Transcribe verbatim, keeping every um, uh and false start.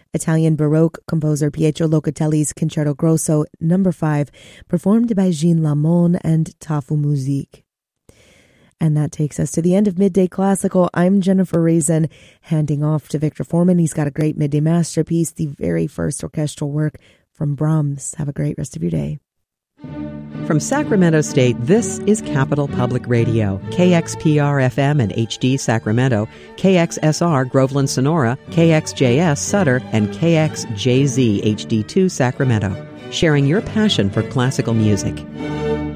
Italian Baroque composer Pietro Locatelli's Concerto Grosso number five, performed by Jean Lamon and Tafu Musique. And that takes us to the end of Midday Classical. I'm Jennifer Raisin, handing off to Victor Foreman. He's got a great midday masterpiece, the very first orchestral work from Brahms. Have a great rest of your day. From Sacramento State, this is Capital Public Radio, K X P R F M and H D Sacramento, K X S R Groveland Sonora, K X J S Sutter, and K X J Z H D two Sacramento, sharing your passion for classical music.